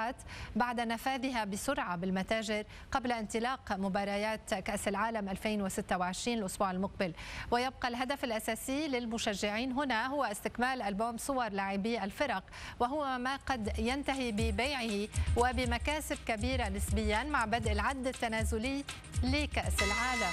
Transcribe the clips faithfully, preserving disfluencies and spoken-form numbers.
ساعات بعد نفاذها بسرعة بالمتاجر قبل انطلاق مباريات كأس العالم ألفين وستة وعشرين الأسبوع المقبل. ويبقى الهدف الأساسي للمشجعين هنا هو استكمال ألبوم صور لاعبي الفرق، وهو ما قد ينتهي ببيعه وبمكاسب كبيرة نسبيا مع بدء العد التنازلي لكأس العالم.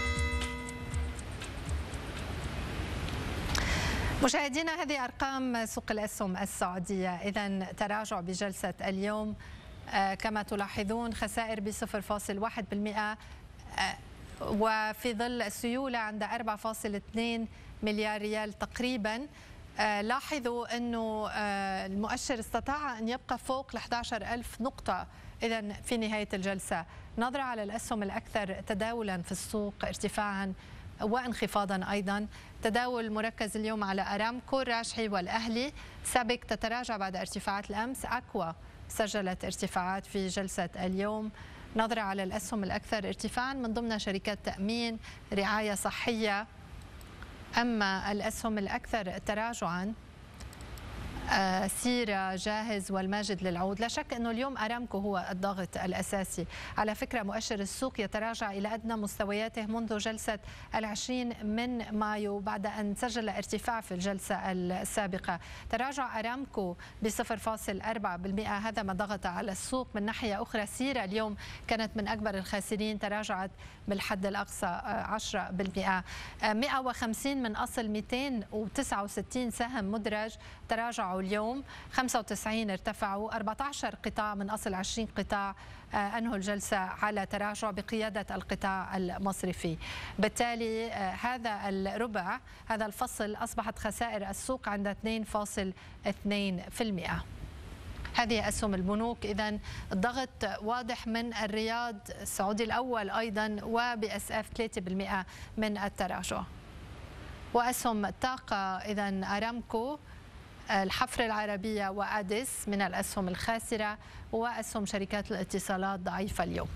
مشاهدينا، هذه أرقام سوق الأسهم السعودية. إذن تراجع بجلسة اليوم كما تلاحظون، خسائر ب صفر فاصل واحد بالمئة وفي ظل السيولة عند أربعة فاصل اثنين مليار ريال تقريبا. لاحظوا أنه المؤشر استطاع أن يبقى فوق ال أحد عشر ألف نقطة إذن في نهاية الجلسة. نظرة على الأسهم الأكثر تداولا في السوق ارتفاعا وانخفاضا أيضا. تداول مركز اليوم على أرامكو، الراجحي والأهلي. سابك تتراجع بعد ارتفاعات الأمس. أكوا سجلت ارتفاعات في جلسة اليوم. نظرة على الأسهم الأكثر ارتفاعا من ضمن شركات تأمين، رعاية صحية. أما الأسهم الأكثر تراجعا سيرة، جاهز، والماجد للعود. لا شك أنه اليوم أرامكو هو الضاغط الأساسي. على فكرة مؤشر السوق يتراجع إلى أدنى مستوياته منذ جلسة العشرين من مايو بعد أن سجل ارتفاع في الجلسة السابقة. تراجع أرامكو بصفر فاصل أربعة بالمئة، هذا ما ضغط على السوق. من ناحية أخرى سيرة اليوم كانت من أكبر الخاسرين، تراجعت بالحد الأقصى عشرة بالمئة. مئة وخمسين من أصل مئتين وتسعة وستين سهم مدرج تراجعوا اليوم، خمسة وتسعين ارتفعوا، أربعة عشر قطاع من أصل عشرين قطاع أنهوا الجلسة على تراجع بقيادة القطاع المصرفي. بالتالي هذا الربع، هذا الفصل، أصبحت خسائر السوق عند اثنين فاصل اثنين بالمئة. هذه أسهم البنوك. إذن الضغط واضح من الرياض السعودي الأول أيضا، وبأس اف ثلاثة بالمئة من التراجع. وأسهم الطاقة، إذن أرامكو، الحفر العربية وأديس من الأسهم الخاسرة، وأسهم شركات الاتصالات ضعيفة اليوم.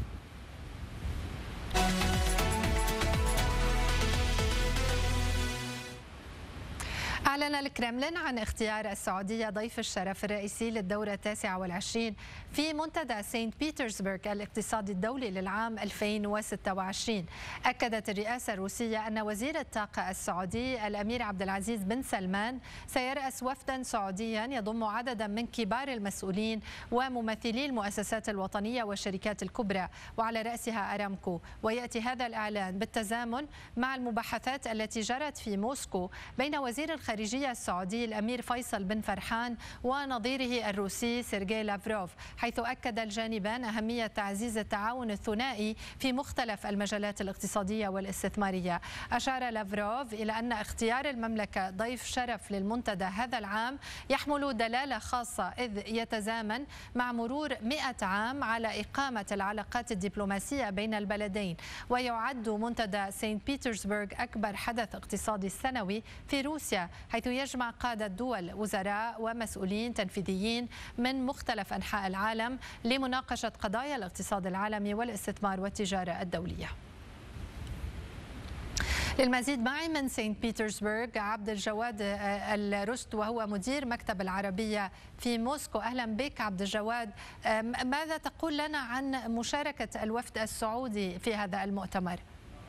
أعلن الكرملين عن اختيار السعودية ضيف الشرف الرئيسي للدورة التاسعة والعشرين في منتدى سانت بيترسبرغ الاقتصادي الدولي للعام ألفين وستة وعشرين. أكدت الرئاسة الروسية أن وزير الطاقة السعودي الأمير عبد العزيز بن سلمان سيرأس وفدا سعوديا يضم عددا من كبار المسؤولين وممثلي المؤسسات الوطنية والشركات الكبرى، وعلى رأسها أرامكو. ويأتي هذا الإعلان بالتزامن مع المباحثات التي جرت في موسكو بين وزير الخارجية السعودي الأمير فيصل بن فرحان ونظيره الروسي سيرجي لافروف، حيث أكد الجانبان أهمية تعزيز التعاون الثنائي في مختلف المجالات الاقتصادية والاستثمارية. أشار لافروف إلى أن اختيار المملكة ضيف شرف للمنتدى هذا العام يحمل دلالة خاصة، إذ يتزامن مع مرور مئة عام على إقامة العلاقات الدبلوماسية بين البلدين. ويعد منتدى سانت بيترسبرغ أكبر حدث اقتصادي سنوي في روسيا، حيث يجمع قادة دول، وزراء ومسؤولين تنفيذيين من مختلف أنحاء العالم لمناقشة قضايا الاقتصاد العالمي والاستثمار والتجارة الدولية. للمزيد معي من سانت بيترسبرغ عبد الجواد الرشد، وهو مدير مكتب العربية في موسكو. أهلا بك عبد الجواد. ماذا تقول لنا عن مشاركة الوفد السعودي في هذا المؤتمر؟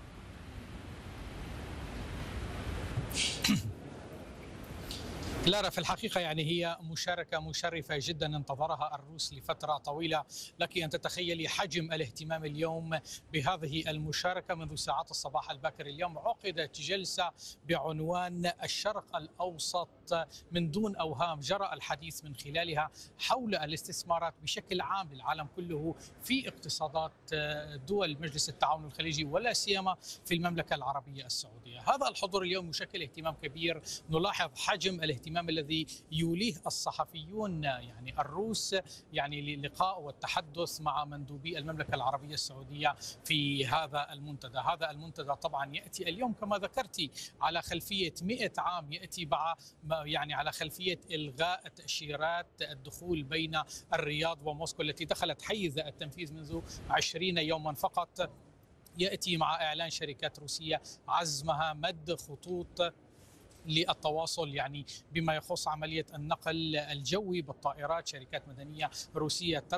كلارا، في الحقيقة يعني هي مشاركة مشرفة جدا انتظرها الروس لفترة طويلة. لك أن تتخيلي حجم الاهتمام اليوم بهذه المشاركة. منذ ساعات الصباح الباكر اليوم عقدت جلسة بعنوان الشرق الأوسط من دون أوهام، جرى الحديث من خلالها حول الاستثمارات بشكل عام للعالم كله في اقتصادات دول مجلس التعاون الخليجي ولا سيما في المملكة العربية السعودية. هذا الحضور اليوم يشكل اهتمام كبير. نلاحظ حجم الاهتمام الذي يوليه الصحفيون يعني الروس يعني للقاء والتحدث مع مندوبي المملكة العربية السعودية في هذا المنتدى. هذا المنتدى طبعا يأتي اليوم كما ذكرتي على خلفية مئة عام، يأتي يعني على خلفية إلغاء تأشيرات الدخول بين الرياض وموسكو التي دخلت حيز التنفيذ منذ عشرين يوما فقط. يأتي مع إعلان شركات روسية عزمها مد خطوط للتواصل يعني بما يخص عملية النقل الجوي بالطائرات. شركات مدنية روسية